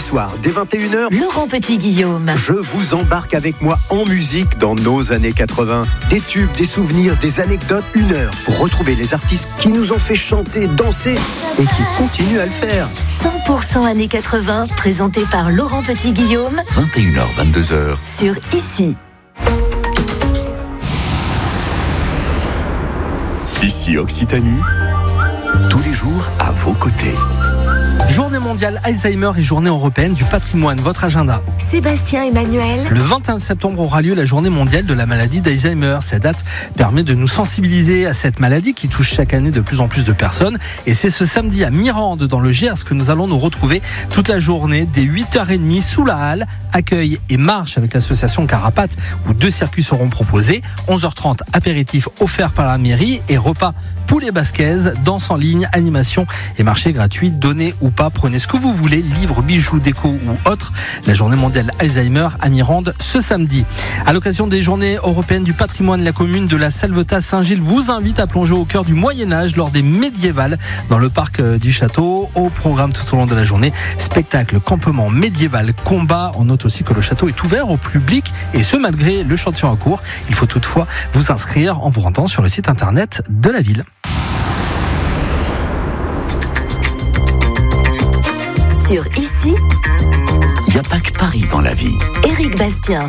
soirs, dès 21h, Laurent Petit-Guillaume. je vous embarque avec moi en musique dans nos années 80. Des tubes, des souvenirs, des anecdotes, 1 heure pour retrouver les artistes qui nous ont fait chanter, danser et qui continuent à le faire. 100% années 80, présenté par Laurent Petit-Guillaume 21h, 22h. sur Ici. Ici Occitanie, tous les jours à vos côtés. Journée mondiale Alzheimer et journée européenne du patrimoine. Votre agenda. Sébastien Emmanuel. Le 21 septembre aura lieu la journée mondiale de la maladie d'Alzheimer. Cette date permet de nous sensibiliser à cette maladie qui touche chaque année de plus en plus de personnes. Et c'est ce samedi à Mirande, dans le Gers, que nous allons nous retrouver toute la journée dès 8h30 sous la halle. Accueil et marche avec l'association Carapate, où 2 circuits seront proposés. 11h30, apéritif offert par la mairie et repas poulet basquaise, danse en ligne, animation et marché gratuit. Donnez ou pas, prenez ce que vous voulez, livres, bijoux, déco ou autres. La journée mondiale Alzheimer à Mirande ce samedi. À l'occasion des journées européennes du patrimoine, la commune de la Salvetat-Saint-Gilles vous invite à plonger au cœur du Moyen-Âge lors des médiévales dans le parc du château. Au programme tout au long de la journée, spectacle, campement médiéval, combat. On note aussi que le château est ouvert au public et ce malgré le chantier en cours. Il faut toutefois vous inscrire en vous rendant sur le site internet de la ville. Sur Ici, Il n'y a pas que Paris dans la vie. Éric Bastien.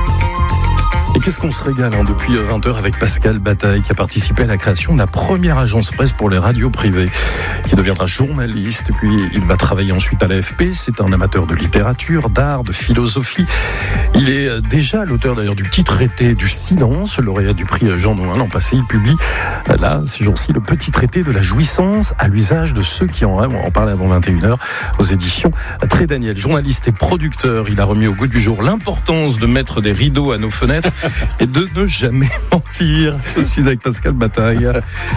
Et qu'est-ce qu'on se régale depuis 20h avec Pascal Bataille qui a participé à la création de la première agence presse pour les radios privées, qui deviendra journaliste et puis il va travailler ensuite à l'AFP. C'est un amateur de littérature, d'art, de philosophie. Il est déjà l'auteur d'ailleurs du petit traité du silence, lauréat du prix Jean Nouin l'an passé. Il publie là, ces jours-ci, le petit traité de la jouissance à l'usage de ceux qui en rêvent. On en parlait avant 21h aux éditions Très Daniel. Journaliste et producteur, il a remis au goût du jour l'importance de mettre des rideaux à nos fenêtres et de ne jamais mentir. Je suis avec Pascal Bataille.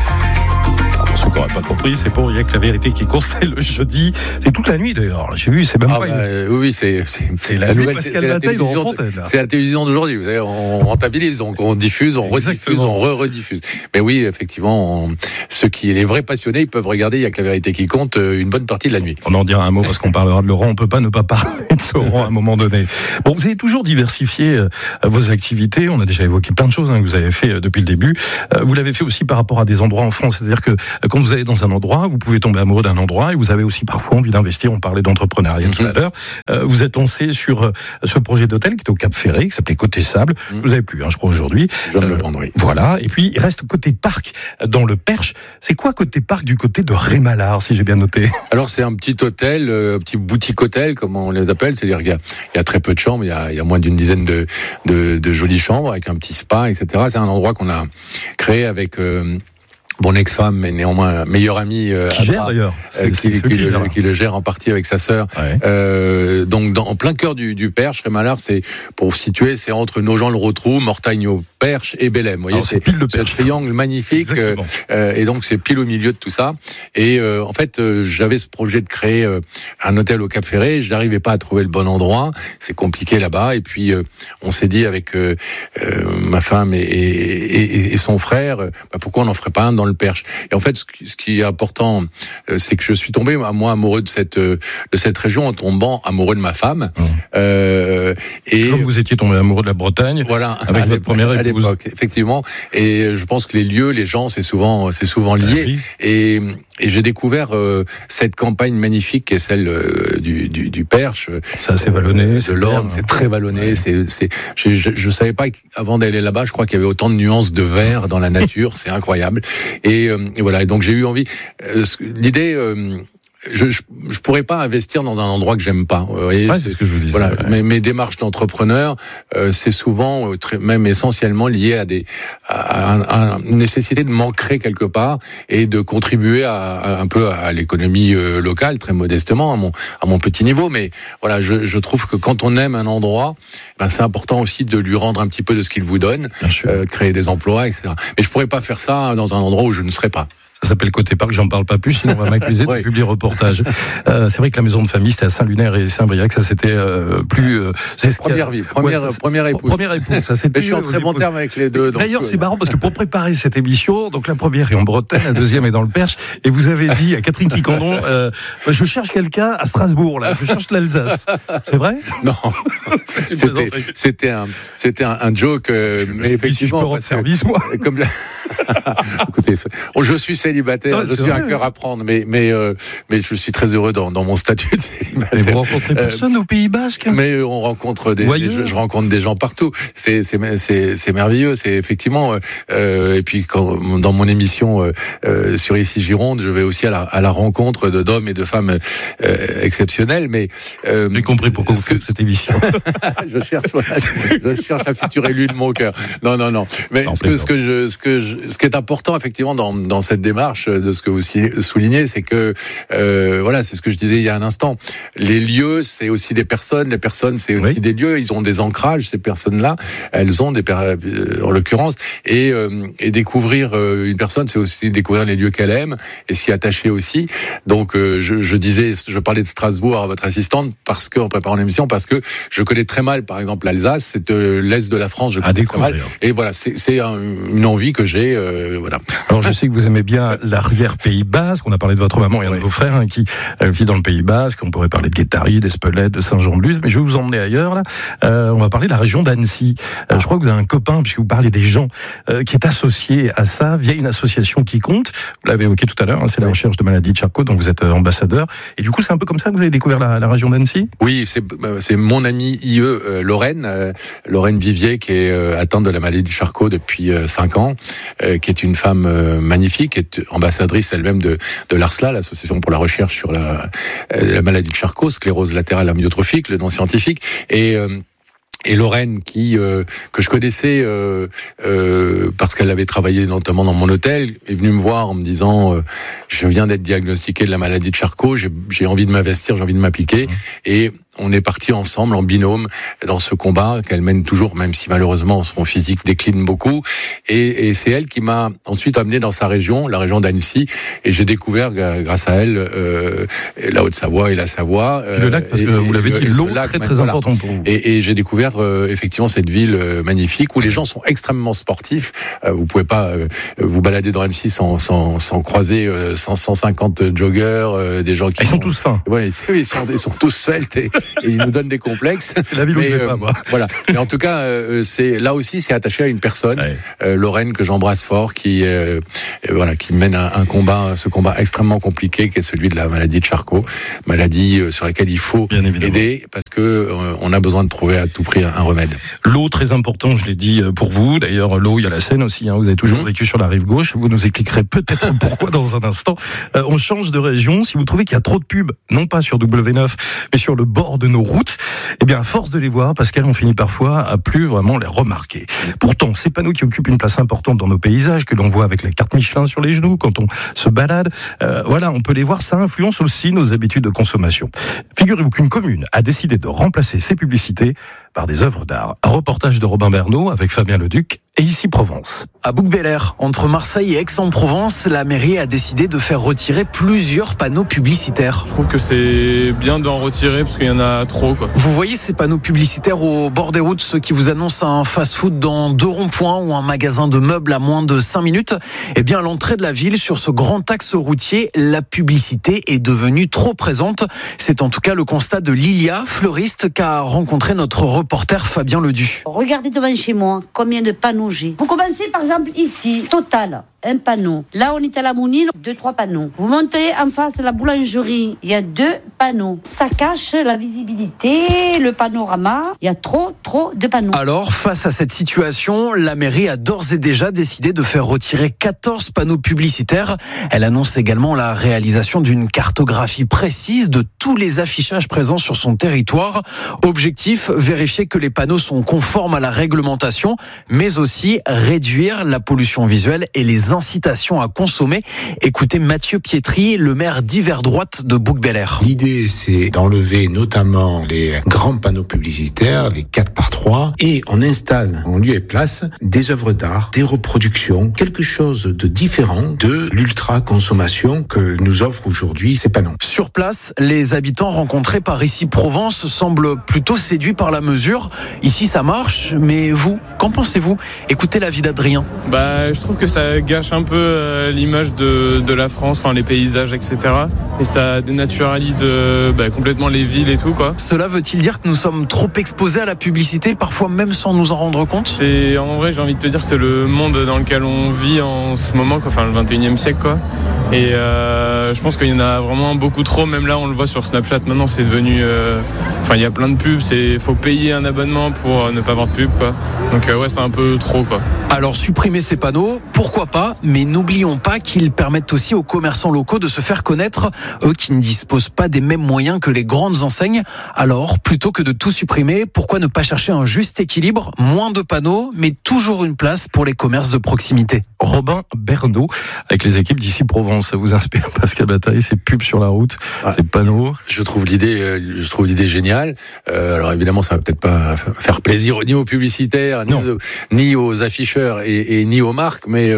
Pour ceux qui n'auraient pas compris, c'est pour Il n'y a que la vérité qui compte, c'est le jeudi. C'est toute la nuit d'ailleurs. J'ai vu, c'est même pas. Oui, c'est la nouvelle Pascal Bataille dans Fontaine. C'est la télévision d'aujourd'hui. Vous savez, on rentabilise, on diffuse, on rediffuse, on rediffuse. Mais oui, effectivement, les vrais passionnés, ils peuvent regarder Il n'y a que la vérité qui compte une bonne partie de la nuit. On en dira un mot parce qu'on parlera de Laurent. On ne peut pas ne pas parler de Laurent à un moment donné. Bon, vous avez toujours diversifié vos activités. On a déjà évoqué plein de choses que vous avez fait depuis le début. Vous l'avez fait aussi par rapport à des endroits en France. C'est-à-dire que quand vous allez dans un endroit, vous pouvez tomber amoureux d'un endroit et vous avez aussi parfois envie d'investir. On parlait d'entrepreneuriat tout à l'heure. Vous êtes lancé sur ce projet d'hôtel qui était au Cap Ferré, qui s'appelait Côté Sable. Vous avez plus, je crois, aujourd'hui. Je viens de le vendre, oui. Voilà. Et puis, il reste Côté Parc dans le Perche. C'est quoi Côté Parc du côté de Rémalard, si j'ai bien noté? Alors, c'est un petit hôtel, un petit boutique hôtel, comme on les appelle. C'est-à-dire qu'il y a très peu de chambres. Il y a moins d'une dizaine de jolies chambres avec un petit spa, etc. C'est un endroit qu'on a créé avec mon ex-femme, mais néanmoins meilleure amie, qui gère d'ailleurs, qui le gère en partie avec sa sœur. Ouais. Donc en plein cœur du Perche, Rémalard, c'est pour vous situer, c'est entre Nogent-le-Rotrou, Mortagne au Perche et Bellem. Vous voyez, c'est pile le Perche, ce triangle magnifique. Et donc c'est pile au milieu de tout ça. Et en fait, j'avais ce projet de créer un hôtel au Cap Ferré. Je n'arrivais pas à trouver le bon endroit. C'est compliqué là-bas. Et puis on s'est dit avec ma femme et son frère, pourquoi on n'en ferait pas un dans le Perche. Et en fait, ce qui est important, c'est que je suis tombé, moi, amoureux de cette région en tombant amoureux de ma femme. Et comme vous étiez tombé amoureux de la Bretagne, voilà, avec votre première épouse. À l'époque, effectivement. Et je pense que les lieux, les gens, c'est souvent lié. Oui. Et j'ai découvert cette campagne magnifique qui est celle du Perche. C'est assez vallonné, de l'Orne, c'est très vallonné. Ouais. Je savais pas qu'avant d'aller là-bas, je crois qu'il y avait autant de nuances de vert dans la nature. C'est incroyable. Et voilà. Et donc j'ai eu envie. L'idée. Je pourrais pas investir dans un endroit que j'aime pas. Vous voyez, c'est ce que je vous disais. Voilà, mes démarches d'entrepreneur, c'est souvent, même essentiellement lié à une nécessité de m'ancrer quelque part et de contribuer un peu à l'économie locale, très modestement, à mon petit niveau. Mais voilà, je trouve que quand on aime un endroit, c'est important aussi de lui rendre un petit peu de ce qu'il vous donne, créer des emplois, etc. Mais je pourrais pas faire ça dans un endroit où je ne serais pas. Ça s'appelle Côté Parc, j'en parle pas plus, sinon on va m'accuser de publier reportage. C'est vrai que la maison de famille, c'était à Saint-Lunaire et Saint-Briac, ça c'était plus... première épouse. Première épouse, ça c'était... Je suis en très bon terme avec les deux. D'ailleurs, c'est marrant parce que pour préparer cette émission, donc la première est en Bretagne, la deuxième est dans le Perche, et vous avez dit à Catherine Quicandon, je cherche quelqu'un à Strasbourg, là, je cherche l'Alsace. C'est vrai? Non, c'était un joke, mais effectivement... Si je peux rendre service, moi. Comme écoutez, je suis célibataire, je suis un cœur à prendre, mais je suis très heureux dans mon statut de célibataire. Mais vous rencontrez personne au Pays Basque? Mais on rencontre je rencontre des gens partout. C'est merveilleux. C'est effectivement. Et puis dans mon émission sur Ici Gironde, je vais aussi à la rencontre d'hommes et de femmes exceptionnels. Mais j'ai compris pourquoi vous faites cette émission. je cherche un futur élu de mon cœur. Non. Mais ce qui est important effectivement dans cette démarche de ce que vous soulignez, c'est que c'est ce que je disais il y a un instant. Les lieux, c'est aussi des personnes. Les personnes, c'est aussi des lieux. Ils ont des ancrages. Ces personnes-là, elles ont en l'occurrence, et découvrir une personne, c'est aussi découvrir les lieux qu'elle aime et s'y attacher aussi. Donc, je parlais de Strasbourg à votre assistante en préparant l'émission, parce que je connais très mal, par exemple, l'Alsace. C'est l'est de la France. Je connais très mal. Et voilà, c'est une envie que j'ai. Voilà. Alors, je sais que vous aimez bien l'arrière-Pays Basque. On a parlé de votre maman et un de vos frères qui vit dans le Pays Basque. On pourrait parler de Guétari, d'Espelette, de Saint-Jean-de-Luz, mais je vais vous emmener ailleurs. Là, on va parler de la région d'Annecy. Je crois que vous avez un copain, puisque vous parlez des gens, qui est associé à ça via une association qui compte. Vous l'avez évoqué tout à l'heure. C'est la recherche de maladies de Charcot, dont vous êtes ambassadeur. Et du coup, c'est un peu comme ça que vous avez découvert la région d'Annecy. Oui, c'est mon amie IE Lorraine Vivier, qui est atteinte de la maladie de Charcot depuis 5 ans, qui est une femme magnifique, qui est ambassadrice elle-même de l'ARSLA, l'association pour la recherche sur la maladie de Charcot, sclérose latérale amyotrophique, le nom scientifique, et Lorraine, que je connaissais parce qu'elle avait travaillé notamment dans mon hôtel, est venue me voir en me disant je viens d'être diagnostiqué de la maladie de Charcot, j'ai envie de m'investir, j'ai envie de m'appliquer, et on est partis ensemble en binôme dans ce combat qu'elle mène toujours, même si malheureusement son physique décline beaucoup. Et c'est elle qui m'a ensuite amené dans sa région, la région d'Annecy, et j'ai découvert grâce à elle la Haute-Savoie et la Savoie. Et le lac, parce que vous l'avez dit, l'eau très très important pour vous. Et j'ai découvert effectivement cette ville magnifique où les gens sont extrêmement sportifs. Vous pouvez pas vous balader dans Annecy sans croiser 150 joggers, des gens qui ils sont tous fins. Ouais, ils sont tous sveltes et ils nous donnent des complexes. Parce que la ville où je vais pas, moi. Voilà. Mais en tout cas, là aussi, c'est attaché à une personne, Lorraine, que j'embrasse fort, qui mène ce combat extrêmement compliqué, qui est celui de la maladie de Charcot, maladie sur laquelle il faut aider, parce que on a besoin de trouver à tout prix un remède. L'eau, très important, je l'ai dit pour vous. D'ailleurs, l'eau, il y a la Seine aussi. Vous avez toujours vécu sur la rive gauche. Vous nous expliquerez peut-être pourquoi dans un instant. On change de région. Si vous trouvez qu'il y a trop de pubs, non pas sur W9, mais sur le bord de nos routes, eh bien, à force de les voir, Pascal, on finit parfois à plus vraiment les remarquer. Pourtant, ces panneaux qui occupent une place importante dans nos paysages, que l'on voit avec la carte Michelin sur les genoux quand on se balade, on peut les voir, ça influence aussi nos habitudes de consommation. Figurez-vous qu'une commune a décidé de remplacer ses publicités par des œuvres d'art. Un reportage de Robin Bernot avec Fabien Leduc et Ici Provence. À Bouc-Bel-Air, entre Marseille et Aix-en-Provence, la mairie a décidé de faire retirer plusieurs panneaux publicitaires. Je trouve que c'est bien d'en retirer parce qu'il y en a trop, quoi. Vous voyez ces panneaux publicitaires au bord des routes, ceux qui vous annoncent un fast-food dans 2 ronds-points ou un magasin de meubles à moins de 5 minutes? Eh bien, à l'entrée de la ville, sur ce grand axe routier, la publicité est devenue trop présente. C'est en tout cas le constat de Lilia, fleuriste, qu'a rencontré notre reporter Fabien Ledu. Regardez devant chez moi combien de panneaux j'ai. Vous commencez par exemple ici, Total, un panneau. Là on est à la Mounine, 2-3 panneaux. Vous montez en face de la boulangerie, il y a 2 panneaux. Ça cache la visibilité, le panorama, il y a trop de panneaux. Alors, face à cette situation, la mairie a d'ores et déjà décidé de faire retirer 14 panneaux publicitaires. Elle annonce également la réalisation d'une cartographie précise de tous les affichages présents sur son territoire. Objectif, vérifier vérifier que les panneaux sont conformes à la réglementation, mais aussi réduire la pollution visuelle et les incitations à consommer. Écoutez Mathieu Pietri, le maire d'Yverdroite de Bouc-Bel-Air. L'idée, c'est d'enlever notamment les grands panneaux publicitaires, les 4x3, et on installe en lieu et place des œuvres d'art, des reproductions, quelque chose de différent de l'ultra-consommation que nous offrent aujourd'hui ces panneaux. Sur place, les habitants rencontrés par Ici Provence semblent plutôt séduits par la mesure. Ici, ça marche, mais vous, qu'en pensez-vous ? Écoutez l'avis d'Adrien. Je trouve que ça gâche un peu l'image de la France, les paysages, etc. Et ça dénaturalise complètement les villes et tout, quoi. Cela veut-il dire que nous sommes trop exposés à la publicité, parfois même sans nous en rendre compte ? En vrai, j'ai envie de te dire, c'est le monde dans lequel on vit en ce moment, le 21e siècle, quoi. Et je pense qu'il y en a vraiment beaucoup trop. Même là, on le voit sur Snapchat. Maintenant, c'est devenu... il y a plein de pubs. Faut payer un abonnement pour ne pas avoir de pub, quoi. Donc c'est un peu trop, quoi. Alors, supprimer ces panneaux, pourquoi pas ? Mais n'oublions pas qu'ils permettent aussi aux commerçants locaux de se faire connaître, eux qui ne disposent pas des mêmes moyens que les grandes enseignes. Alors, plutôt que de tout supprimer, pourquoi ne pas chercher un juste équilibre ? Moins de panneaux, mais toujours une place pour les commerces de proximité. Robin Bernot, avec les équipes d'Ici Provence, ça vous inspire, Pascal Bataille, ces pubs sur la route, ces panneaux ? Je trouve l'idée géniale. Alors évidemment, ça va peut-être pas faire plaisir ni aux publicitaires, ni aux afficheurs et ni aux marques, mais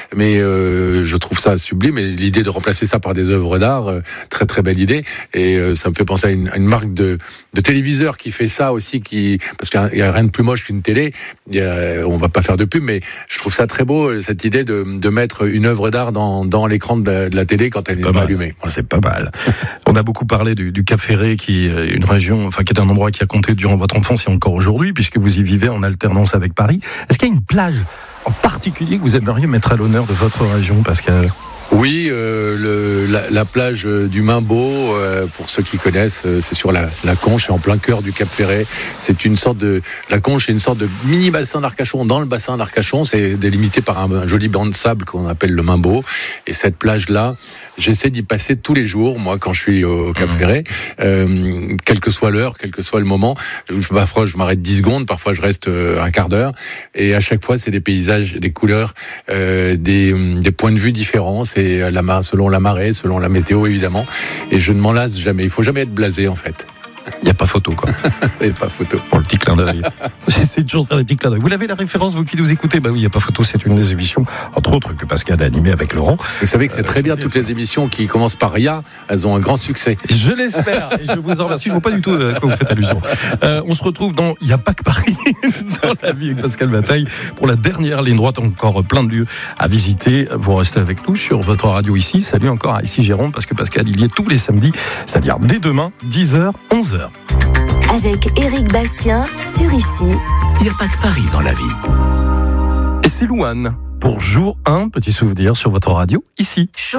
je trouve ça sublime. Et l'idée de remplacer ça par des œuvres d'art, très très belle idée. Et ça me fait penser à une marque de téléviseur qui fait ça aussi, parce qu'il y a rien de plus moche qu'une télé. On va pas faire de pub, mais je trouve ça très beau, cette idée de mettre une œuvre d'art dans l'écran de la télé quand elle n'est pas allumée. Voilà. C'est pas mal. On a beaucoup parlé du Cap Ferré, qui est une région, qui est un endroit qui a compté durant votre enfance et encore aujourd'hui, puisque vous y vivez en alternance avec Paris. Est-ce qu'il y a une plage en particulier que vous aimeriez mettre à l'honneur de votre région, Pascal ? Oui, la plage du Mimbeau, pour ceux qui connaissent, c'est sur la Conche, c'est en plein cœur du Cap Ferré. La Conche est une sorte de mini bassin d'Arcachon dans le bassin d'Arcachon. C'est délimité par un joli banc de sable qu'on appelle le Mimbeau. Et cette plage-là, j'essaie d'y passer tous les jours, moi, quand je suis au Cap Ferré, quelle que soit l'heure, quel que soit le moment. Parfois, je m'arrête 10 secondes, parfois je reste un quart d'heure. Et à chaque fois, c'est des paysages, des couleurs, des points de vue différents. C'est selon la marée, selon la météo, évidemment. Et je ne m'en lasse jamais. Il faut jamais être blasé, en fait. Il n'y a pas photo, quoi. Il n'y a pas photo. Pour le petit clin d'œil. J'essaie toujours de faire des petits clins d'œil. Vous avez la référence, vous qui nous écoutez ? Oui, il n'y a pas photo, c'est une des émissions, entre autres, que Pascal a animé avec Laurent. Vous savez que c'est très bien, toutes les émissions qui commencent par RIA, elles ont un grand succès. Je l'espère, et je vous en remercie. Je ne vois pas du tout à quoi vous faites allusion. On se retrouve dans Il n'y a pas que Paris, dans la vie avec Pascal Bataille, pour la dernière ligne droite, encore plein de lieux à visiter. Vous restez avec nous sur votre radio ici. Salut encore à Ici Jérôme, parce que Pascal, il y est tous les samedis, c'est-à-dire dès demain, 10h, 11h. Avec Éric Bastien sur Ici. Il n'y a pas que Paris dans la vie. Et c'est Louane pour jour 1, petit souvenir sur votre radio, ici.